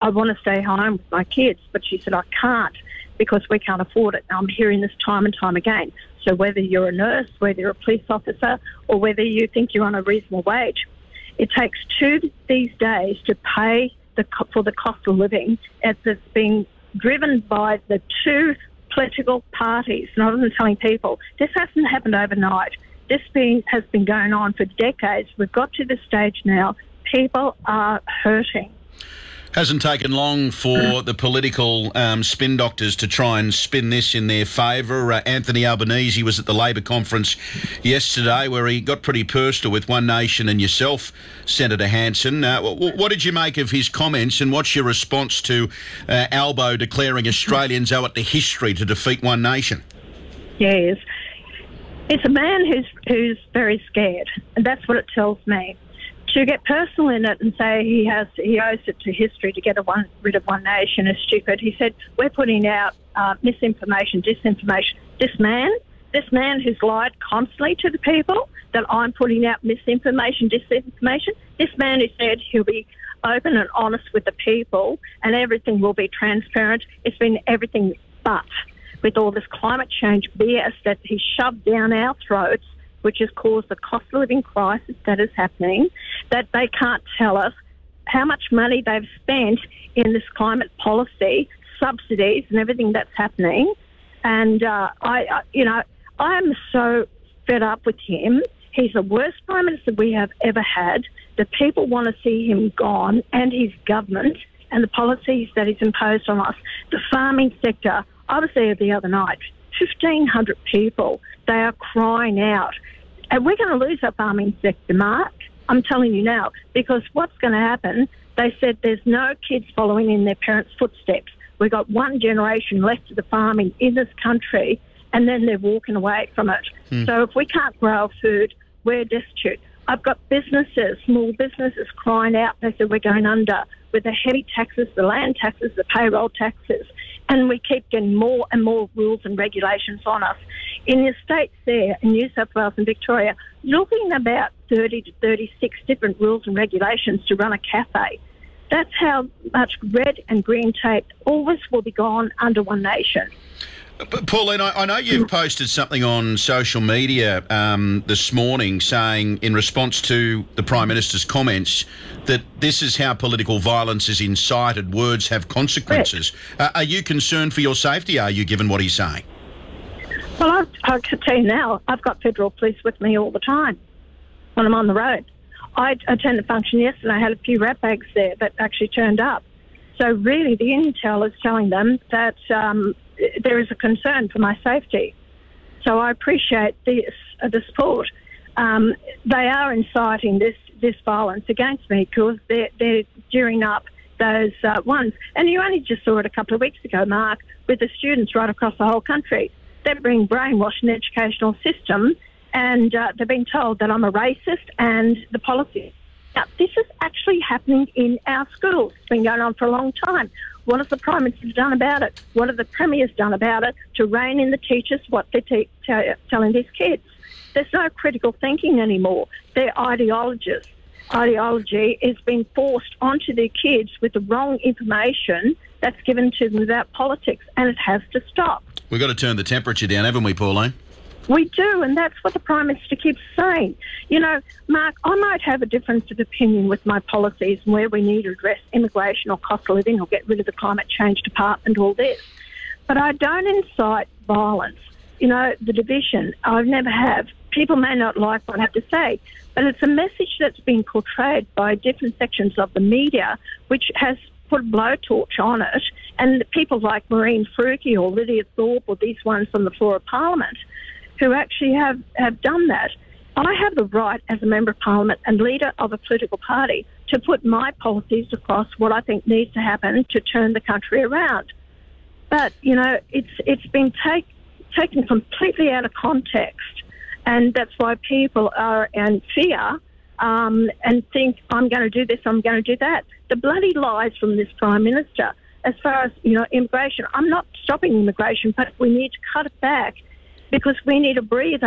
I want to stay home with my kids. But she said, I can't because we can't afford it. Now, I'm hearing this time and time again. So whether you're a nurse, whether you're a police officer, or whether you think you're on a reasonable wage, it takes two these days to pay for the cost of living as it's being driven by the two political parties. And I was telling people, this hasn't happened overnight. This has been going on for decades. We've got to this stage now. People are hurting. Hasn't taken long for the political spin doctors to try and spin this in their favour. Anthony Albanese was at the Labor conference yesterday where he got pretty personal with One Nation and yourself, Senator Hanson. What did you make of his comments, and what's your response to Albo declaring Australians owe it to history to defeat One Nation? Yes. It's a man who's very scared, and that's what it tells me. To get personal in it and say he owes it to history to get rid of One Nation is stupid. He said, we're putting out misinformation, disinformation. This man who's lied constantly to the people, that I'm putting out misinformation, disinformation, this man who said he'll be open and honest with the people and everything will be transparent, it's been everything but. With all this climate change BS that he shoved down our throats, which has caused the cost of living crisis that is happening, that they can't tell us how much money they've spent in this climate policy, subsidies and everything that's happening. And I am so fed up with him. He's the worst Prime Minister we have ever had. The people want to see him gone, and his government and the policies that he's imposed on us. The farming sector, I was there the other night, 1,500 people. They are crying out. And we're going to lose our farming sector, Mark. I'm telling you now, because what's going to happen, they said there's no kids following in their parents' footsteps. We've got one generation left of the farming in this country, and then they're walking away from it. So if we can't grow our food, we're destitute. I've got businesses, small businesses crying out. They said we're going under with the heavy taxes, the land taxes, the payroll taxes, and we keep getting more and more rules and regulations on us. In the states there, in New South Wales and Victoria, looking about 30 to 36 different rules and regulations to run a cafe. That's how much red and green tape always will be gone under One Nation. But Pauline, I know you've posted something on social media this morning saying, in response to the Prime Minister's comments, that this is how political violence is incited. Words have consequences. Are you concerned for your safety, are you, given what he's saying? Well, I can tell you now, I've got federal police with me all the time when I'm on the road. I attended a function yesterday. I had a few rat bags there that actually turned up. So really the intel is telling them that there is a concern for my safety. So I appreciate the support. They are inciting this violence against me because they're gearing up those ones. And you only just saw it a couple of weeks ago, Mark, with the students right across the whole country. They're being brainwashed in the educational system, and they've been told that I'm a racist and the policy. Now, this is actually happening in our schools. It's been going on for a long time. What has the Prime Minister done about it? What have the Premiers done about it to rein in the teachers what they're telling these kids? There's no critical thinking anymore. They're ideologies. Ideology is being forced onto their kids with the wrong information that's given to them about politics, and it has to stop. We've got to turn the temperature down, haven't we, Pauline? We do, and that's what the Prime Minister keeps saying. You know, Mark, I might have a difference of opinion with my policies and where we need to address immigration or cost of living or get rid of the climate change department, all this. But I don't incite violence. You know, the division, I never have. People may not like what I have to say, but it's a message that's been portrayed by different sections of the media, which has put a blowtorch on it, and people like Maureen Fruki or Lydia Thorpe or these ones on the floor of Parliament who actually have done that. I have the right as a Member of Parliament and leader of a political party to put my policies across what I think needs to happen to turn the country around. But, you know, it's been taken completely out of context, and that's why people are in fear and think, I'm going to do this, I'm going to do that. The bloody lies from this Prime Minister. As far as, you know, immigration, I'm not stopping immigration, but we need to cut it back because we need a breather.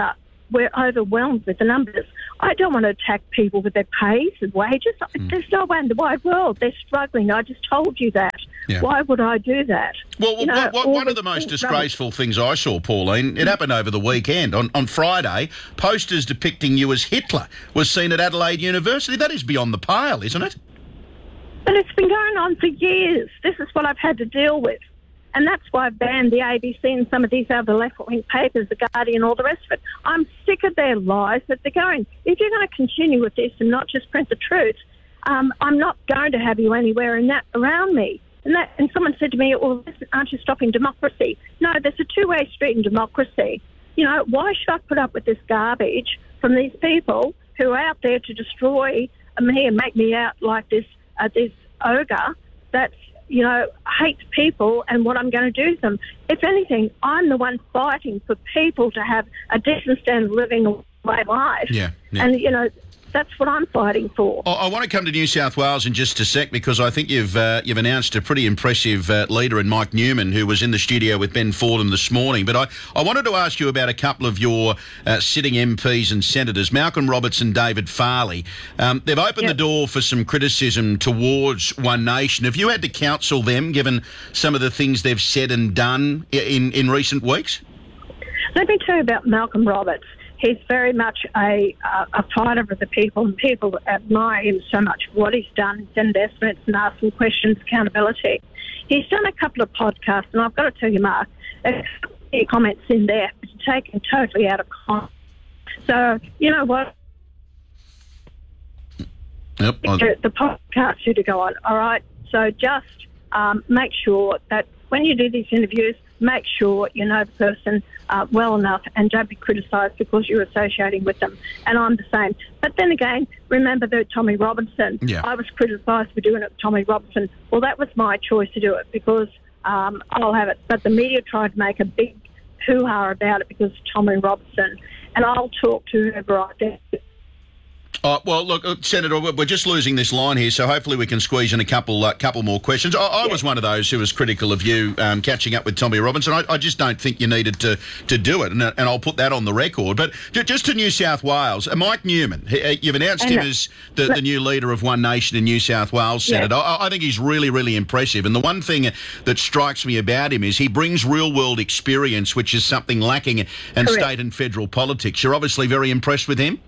we're overwhelmed with the numbers. I don't want to attack people with their pays and wages. There's no way in the wide world. They're struggling. I just told you that. Yeah. Why would I do that? Well, one of the most disgraceful things I saw, Pauline, it happened over the weekend. On Friday, posters depicting you as Hitler was seen at Adelaide University. That is beyond the pale, isn't it? But it's been going on for years. This is what I've had to deal with. And that's why I've banned the ABC and some of these other left-wing papers, The Guardian, all the rest of it. I'm sick of their lies that they're going, if you're going to continue with this and not just print the truth, I'm not going to have you anywhere in that around me. And someone said to me, well, aren't you stopping democracy? No, there's a two-way street in democracy. You know, why should I put up with this garbage from these people who are out there to destroy me and make me out like this ogre that's, you know, hates people and what I'm going to do to them? If anything, I'm the one fighting for people to have a decent standard of living way of life. Yeah. And, you know, that's what I'm fighting for. I want to come to New South Wales in just a sec because I think you've announced a pretty impressive leader in Mike Newman, who was in the studio with Ben Fordham this morning. But I wanted to ask you about a couple of your sitting MPs and senators, Malcolm Roberts and David Farley. They've opened the door for some criticism towards One Nation. Have you had to counsel them, given some of the things they've said and done in recent weeks? Let me tell you about Malcolm Roberts. He's very much a fighter for the people, and people admire him so much for what he's done, his investments and asking questions, accountability. He's done a couple of podcasts, and I've got to tell you, Mark, there's comments in there taken totally out of context. So, you know what? Yep. The podcast should go on, all right? So just make sure that when you do these interviews, make sure you know the person well enough and don't be criticised because you're associating with them. And I'm the same. But then again, remember the Tommy Robinson. Yeah. I was criticised for doing it with Tommy Robinson. Well, that was my choice to do it because I'll have it. But the media tried to make a big hoo-ha about it because of Tommy Robinson. And I'll talk to whoever I think. Well, look, Senator, we're just losing this line here, so hopefully we can squeeze in a couple more questions. I was one of those who was critical of you catching up with Tommy Robinson. I just don't think you needed to do it, and I'll put that on the record. But just to New South Wales, Mike Newman, you've announced him as the new leader of One Nation in New South Wales, Senator. Yeah. I think he's really, really impressive. And the one thing that strikes me about him is he brings real-world experience, which is something lacking in state and federal politics. You're obviously very impressed with him?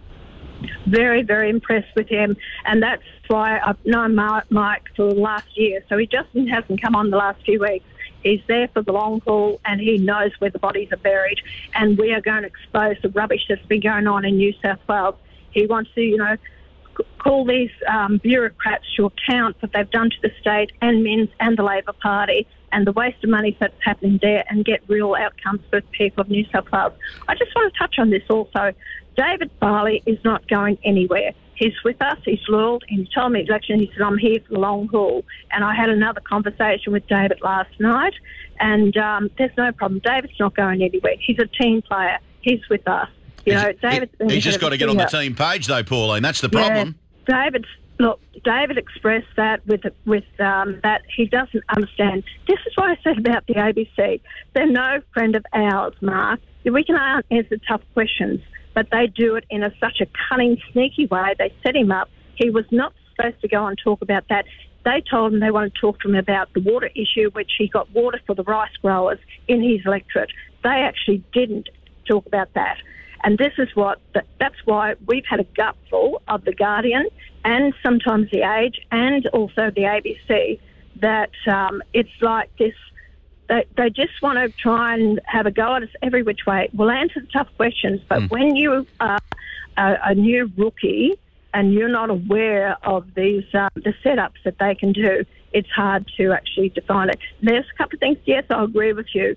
Very, very impressed with him, and that's why I've known Mike for the last year. So he just hasn't come on the last few weeks. He's there for the long haul, and he knows where the bodies are buried, and we are going to expose the rubbish that's been going on in New South Wales. He wants to, you know, call these bureaucrats to account what they've done to the state and Minns and the Labor Party and the waste of money that's happening there and get real outcomes for the people of New South Wales. I just want to touch on this also. David Farley is not going anywhere. He's with us. He's loyal. He told me at election, he said, I'm here for the long haul. And I had another conversation with David last night, and there's no problem. David's not going anywhere. He's a team player. He's with us. You know, he's just got to get on the team page, though, Pauline. That's the problem. Yeah, David expressed that with that he doesn't understand. This is what I said about the ABC. They're no friend of ours, Mark. We can answer tough questions, but they do it in such a cunning, sneaky way. They set him up. He was not supposed to go and talk about that. They told him they wanted to talk to him about the water issue, which he got water for the rice growers in his electorate. They actually didn't talk about that. And this is that's why we've had a gutful of The Guardian and sometimes The Age and also the ABC that it's like this. They just want to try and have a go at us every which way. We'll answer the tough questions, but when you are a new rookie and you're not aware of these the setups that they can do, it's hard to actually define it. There's a couple of things, yes, I agree with you.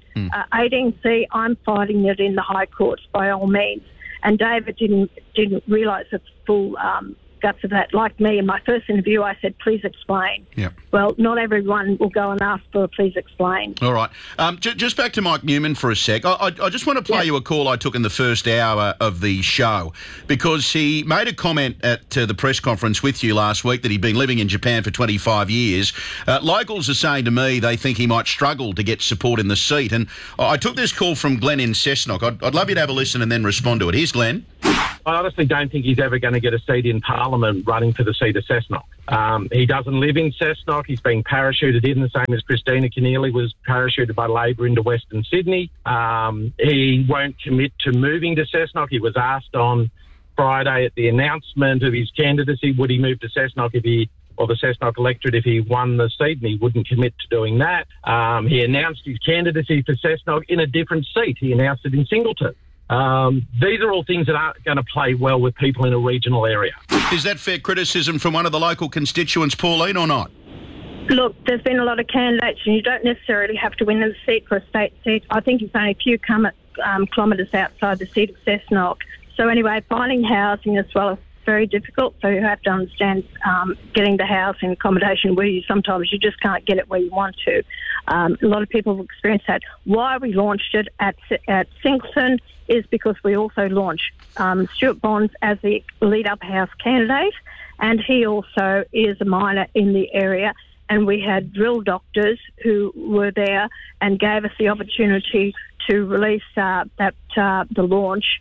18C, I'm fighting it in the High Courts by all means. And David didn't realise its full guts of that. Like me, in my first interview, I said, please explain. Yep. Well, not everyone will go and ask for a please explain. All right. Just back to Mike Newman for a sec. I just want to play you a call I took in the first hour of the show, because he made a comment at the press conference with you last week that he'd been living in Japan for 25 years. Locals are saying to me they think he might struggle to get support in the seat. And I took this call from Glenn in Cessnock. I'd love you to have a listen and then respond to it. Here's Glenn. I honestly don't think he's ever going to get a seat in Parliament running for the seat of Cessnock. He doesn't live in Cessnock. He's being parachuted in, the same as Christina Keneally was parachuted by Labor into Western Sydney. He won't commit to moving to Cessnock. He was asked on Friday at the announcement of his candidacy, would he move to Cessnock or the Cessnock electorate if he won the seat, and he wouldn't commit to doing that. He announced his candidacy for Cessnock in a different seat. He announced it in Singleton. These are all things that aren't going to play well with people in a regional area. Is that fair criticism from one of the local constituents, Pauline, or not? Look, there's been a lot of candidates, and you don't necessarily have to win the seat for a state seat. I think it's only a few kilometres outside the seat of Cessnock. So anyway, finding housing as well is very difficult, so you have to understand getting the housing accommodation where sometimes you just can't get it where you want to. A lot of people have experienced that. Why we launched it at Singleton is because we also launched Stuart Bonds as the lead upper house candidate, and he also is a miner in the area, and we had drill doctors who were there and gave us the opportunity to release the launch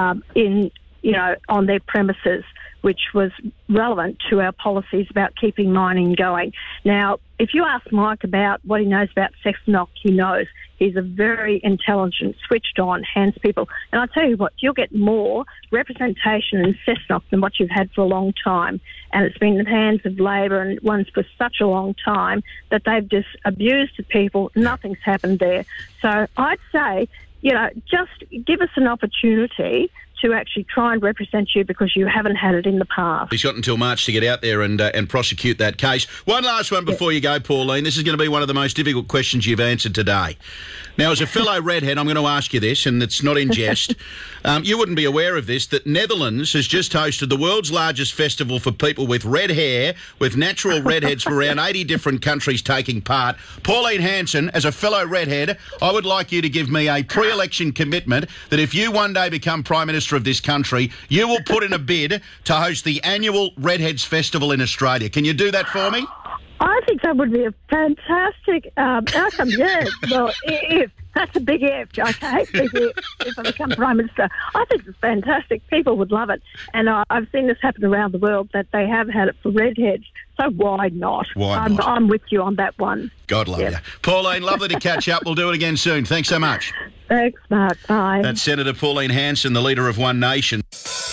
on their premises, which was relevant to our policies about keeping mining going. Now, if you ask Mike about what he knows about Cessnock, he knows. He's a very intelligent, switched-on, hands people. And I tell you what, you'll get more representation in Cessnock than what you've had for a long time. And it's been in the hands of Labor and ones for such a long time that they've just abused the people. Nothing's happened there. So I'd say, just give us an opportunity to actually try and represent you, because you haven't had it in the past. He's got until March to get out there and prosecute that case. One last one before you go, Pauline. This is going to be one of the most difficult questions you've answered today. Now, as a fellow redhead, I'm going to ask you this, and it's not in jest. You wouldn't be aware of this, that Netherlands has just hosted the world's largest festival for people with red hair, with natural redheads from around 80 different countries taking part. Pauline Hanson, as a fellow redhead, I would like you to give me a pre-election commitment that if you one day become Prime Minister of this country, you will put in a bid to host the annual Redheads Festival in Australia. Can you do that for me? I think that would be a fantastic outcome, yes. Well, if. That's a big if, okay? Big if I become Prime Minister. I think it's fantastic. People would love it. And I've seen this happen around the world, that they have had it for redheads. So why not? I'm with you on that one. God love you. Pauline, lovely to catch up. We'll do it again soon. Thanks so much. Thanks, Mark. Bye. That's Senator Pauline Hanson, the leader of One Nation.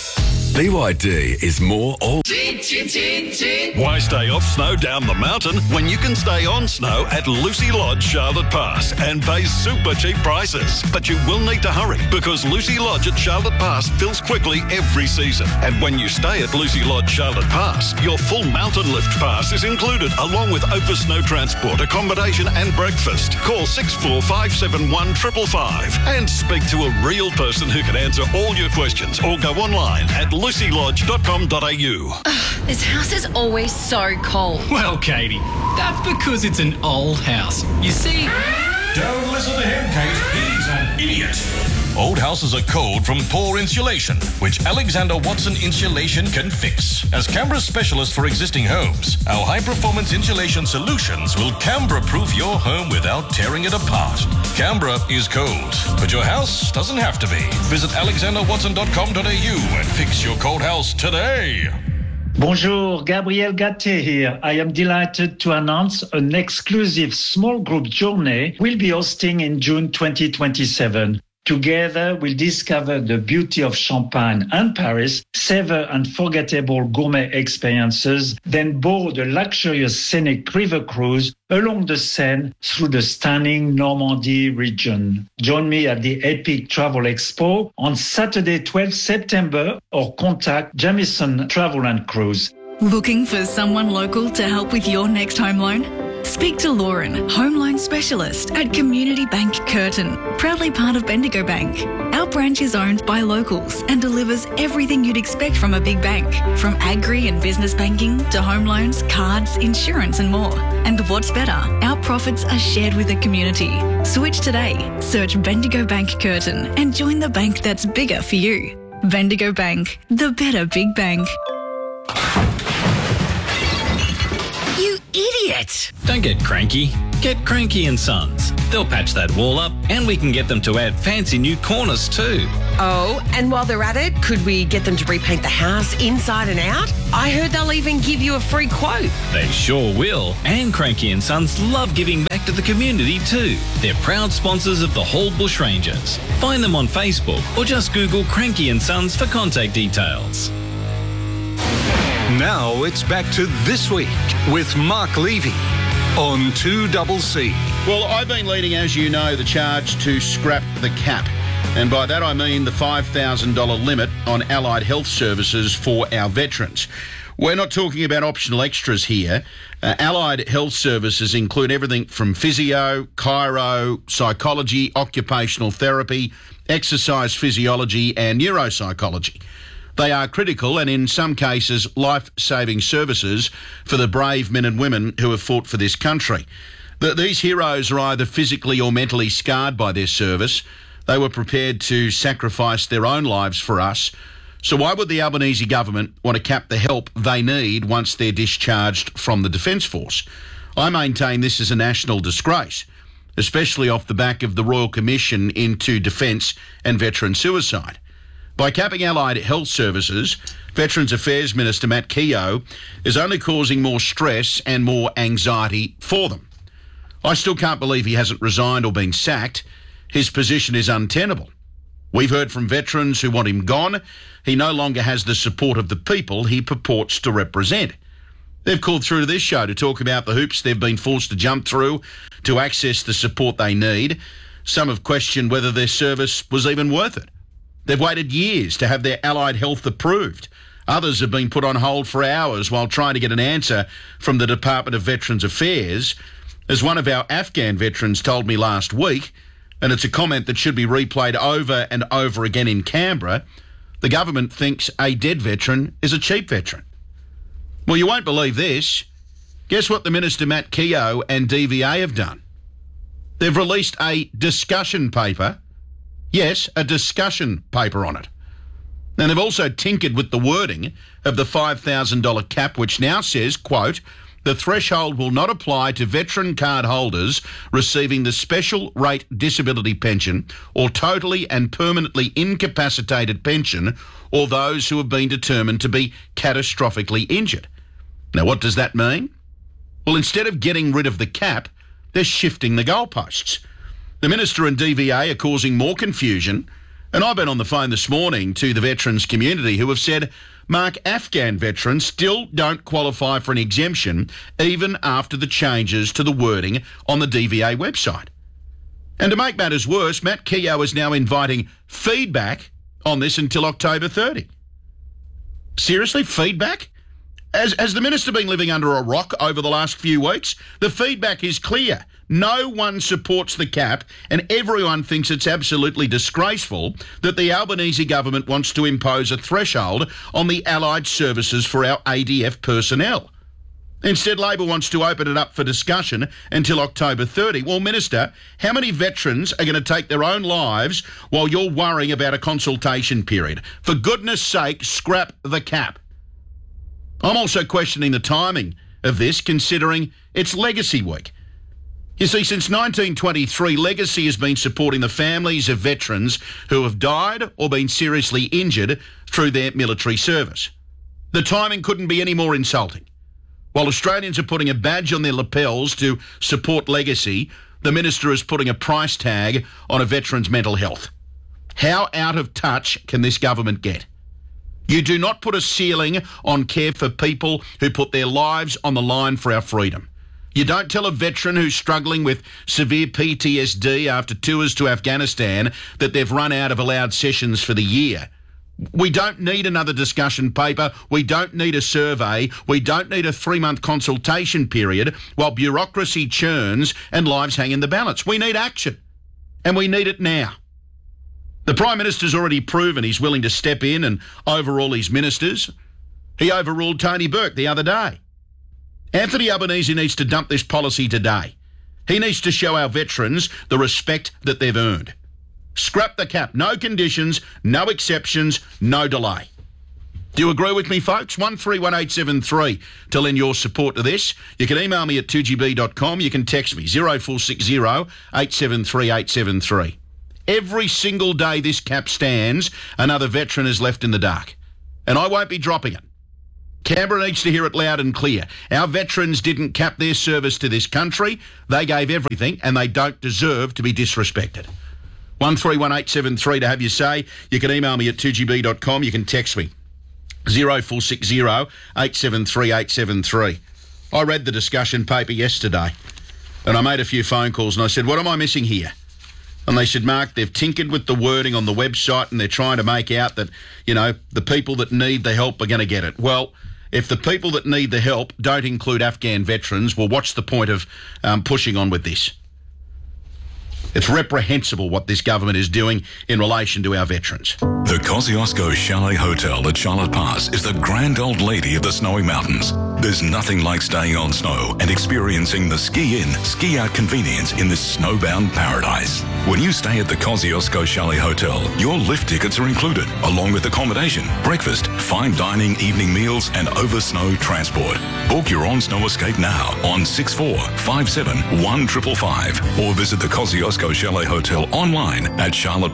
BYD is more all... Why stay off snow down the mountain when you can stay on snow at Lucy Lodge, Charlotte Pass, and pay super cheap prices? But you will need to hurry, because Lucy Lodge at Charlotte Pass fills quickly every season. And when you stay at Lucy Lodge, Charlotte Pass, your full mountain lift pass is included, along with over snow transport, accommodation and breakfast. Call 6457 555 and speak to a real person who can answer all your questions, or go online at lucylodge.com.au. This house is always so cold. Well, Katie, that's because it's an old house. You see... Don't listen to him, Kate. He's an idiot. Old houses are cold from poor insulation, which Alexander Watson Insulation can fix. As Canberra's specialist for existing homes, our high-performance insulation solutions will Canberra-proof your home without tearing it apart. Canberra is cold, but your house doesn't have to be. Visit alexanderwatson.com.au and fix your cold house today. Bonjour, Gabriel Gatté here. I am delighted to announce an exclusive small group journey we'll be hosting in June 2027. Together, we'll discover the beauty of Champagne and Paris, savor unforgettable gourmet experiences, then board a luxurious scenic river cruise along the Seine through the stunning Normandy region. Join me at the Epic Travel Expo on Saturday, 12 September, or contact Jamieson Travel and Cruise. Looking for someone local to help with your next home loan? Speak to Lauren, home loan specialist at Community Bank Curtin, proudly part of Bendigo Bank. Our branch is owned by locals and delivers everything you'd expect from a big bank, from agri and business banking to home loans, cards, insurance and more. And what's better, our profits are shared with the community. Switch today. Search Bendigo Bank Curtin and join the bank that's bigger for you. Bendigo Bank, the better big bank. You idiot! Don't get cranky. Get Cranky and Sons. They'll patch that wall up and we can get them to add fancy new corners too. Oh, and while they're at it, could we get them to repaint the house inside and out? I heard they'll even give you a free quote. They sure will. And Cranky and Sons love giving back to the community too. They're proud sponsors of the Hall Bushrangers. Find them on Facebook or just Google Cranky and Sons for contact details. Now it's back to This Week with Mark Levy on 2CC. Well, I've been leading, as you know, the charge to scrap the cap. And by that I mean the $5,000 limit on allied health services for our veterans. We're not talking about optional extras here. Allied health services include everything from physio, chiro, psychology, occupational therapy, exercise physiology and neuropsychology. They are critical and in some cases life-saving services for the brave men and women who have fought for this country. These heroes are either physically or mentally scarred by their service. They were prepared to sacrifice their own lives for us. So why would the Albanese government want to cap the help they need once they're discharged from the Defence Force? I maintain this is a national disgrace, especially off the back of the Royal Commission into Defence and Veteran Suicide. By capping allied health services, Veterans Affairs Minister Matt Keogh is only causing more stress and more anxiety for them. I still can't believe he hasn't resigned or been sacked. His position is untenable. We've heard from veterans who want him gone. He no longer has the support of the people he purports to represent. They've called through to this show to talk about the hoops they've been forced to jump through to access the support they need. Some have questioned whether their service was even worth it. They've waited years to have their allied health approved. Others have been put on hold for hours while trying to get an answer from the Department of Veterans Affairs. As one of our Afghan veterans told me last week, and it's a comment that should be replayed over and over again in Canberra, the government thinks a dead veteran is a cheap veteran. Well, you won't believe this. Guess what the Minister Matt Keogh and DVA have done? They've released a discussion paper. Yes, a discussion paper on it. And they've also tinkered with the wording of the $5,000 cap, which now says, quote, the threshold will not apply to veteran card holders receiving the special rate disability pension or totally and permanently incapacitated pension or those who have been determined to be catastrophically injured. Now, what does that mean? Well, instead of getting rid of the cap, they're shifting the goalposts. The Minister and DVA are causing more confusion, and I've been on the phone this morning to the veterans community who have said, Mark, Afghan veterans still don't qualify for an exemption even after the changes to the wording on the DVA website. And to make matters worse, Matt Keogh is now inviting feedback on this until October 30. Seriously, feedback? Has the Minister been living under a rock over the last few weeks? The feedback is clear. No one supports the cap and everyone thinks it's absolutely disgraceful that the Albanese government wants to impose a threshold on the allied services for our ADF personnel. Instead, Labor wants to open it up for discussion until October 30. Well, Minister, how many veterans are going to take their own lives while you're worrying about a consultation period? For goodness sake, scrap the cap. I'm also questioning the timing of this, considering it's Legacy Week. You see, since 1923, Legacy has been supporting the families of veterans who have died or been seriously injured through their military service. The timing couldn't be any more insulting. While Australians are putting a badge on their lapels to support Legacy, the Minister is putting a price tag on a veteran's mental health. How out of touch can this government get? You do not put a ceiling on care for people who put their lives on the line for our freedom. You don't tell a veteran who's struggling with severe PTSD after tours to Afghanistan that they've run out of allowed sessions for the year. We don't need another discussion paper. We don't need a survey. We don't need a 3-month consultation period while bureaucracy churns and lives hang in the balance. We need action, and we need it now. The Prime Minister's already proven he's willing to step in and overrule his ministers. He overruled Tony Burke the other day. Anthony Albanese needs to dump this policy today. He needs to show our veterans the respect that they've earned. Scrap the cap. No conditions, no exceptions, no delay. Do you agree with me, folks? 131873 to lend your support to this. You can email me at 2gb.com. You can text me 0460 873 873. Every single day this cap stands, another veteran is left in the dark. And I won't be dropping it. Canberra needs to hear it loud and clear. Our veterans didn't cap their service to this country. They gave everything, and they don't deserve to be disrespected. 131873 to have your say. You can email me at 2gb.com. You can text me 0460 873 873. I read the discussion paper yesterday and I made a few phone calls and I said, what am I missing here? And they said, Mark, they've tinkered with the wording on the website and they're trying to make out that, you know, the people that need the help are going to get it. Well, if the people that need the help don't include Afghan veterans, well, what's the point of pushing on with this? It's reprehensible what this government is doing in relation to our veterans. The Kosciuszko Chalet Hotel at Charlotte Pass is the grand old lady of the snowy mountains. There's nothing like staying on snow and experiencing the ski-in, ski-out convenience in this snowbound paradise. When you stay at the Kosciuszko Chalet Hotel, your lift tickets are included, along with accommodation, breakfast, fine dining, evening meals, and over-snow transport. Book your on-snow escape now on 6457 1555 or visit the Kosciuszko Chalet Hotel online at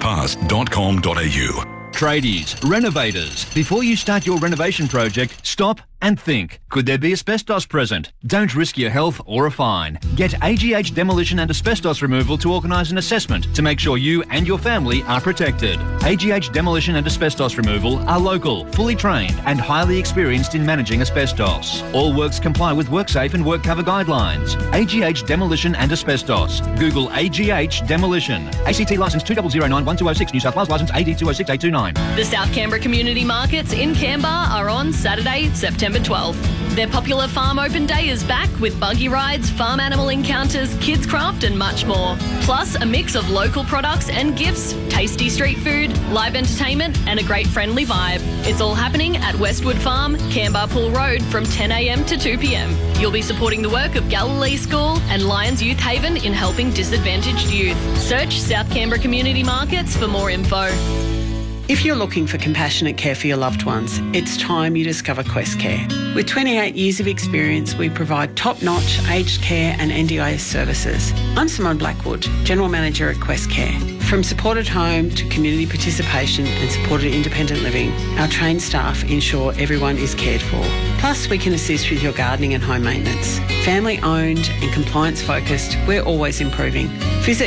charlottepass.com.au. Tradies, renovators, before you start your renovation project, stop and think. Could there be asbestos present? Don't risk your health or a fine. Get AGH Demolition and Asbestos Removal to organise an assessment to make sure you and your family are protected. AGH Demolition and Asbestos Removal are local, fully trained and highly experienced in managing asbestos. All works comply with WorkSafe and WorkCover guidelines. AGH Demolition and Asbestos. Google AGH Demolition. ACT licence 2009-1206, New South Wales licence AD 206829. The South Canberra Community Markets in Canberra are on Saturday, September 12th. Their popular Farm Open Day is back with buggy rides, farm animal encounters, kids craft and much more. Plus a mix of local products and gifts, tasty street food, live entertainment and a great friendly vibe. It's all happening at Westwood Farm, Canberra Pool Road from 10 a.m. to 2 p.m. You'll be supporting the work of Galilee School and Lions Youth Haven in helping disadvantaged youth. Search South Canberra Community Markets for more info. If you're looking for compassionate care for your loved ones, it's time you discover Quest Care. With 28 years of experience, we provide top-notch aged care and NDIS services. I'm Simone Blackwood, General Manager at Quest Care. From supported home to community participation and supported independent living, our trained staff ensure everyone is cared for. Plus, we can assist with your gardening and home maintenance. Family-owned and compliance-focused, we're always improving. Visit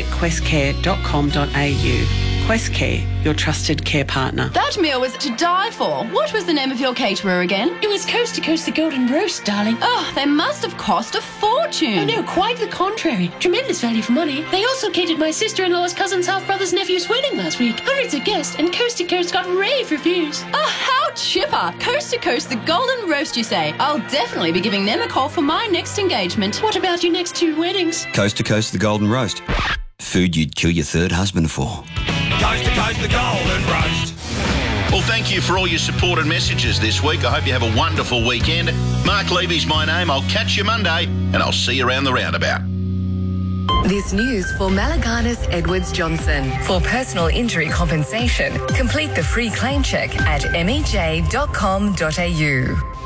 questcare.com.au. Quest Care, your trusted care partner. That meal was to die for. What was the name of your caterer again? It was Coast to Coast the Golden Roast, darling. Oh, they must have cost a fortune. Oh no, quite the contrary. Tremendous value for money. They also catered my sister-in-law's cousin's half-brother's nephew's wedding last week. Hundreds of guests, and Coast to Coast got rave reviews. Oh, how chipper. Coast to Coast the Golden Roast, you say? I'll definitely be giving them a call for my next engagement. What about your next 2 weddings? Coast to Coast the Golden Roast. Food you'd kill your third husband for. Coast to Coast the Golden Roast. Well, thank you for all your support and messages this week. I hope you have a wonderful weekend. Mark Levy's my name. I'll catch you Monday and I'll see you around the roundabout. This news for Malaganas Edwards Johnson. For personal injury compensation, complete the free claim check at mej.com.au.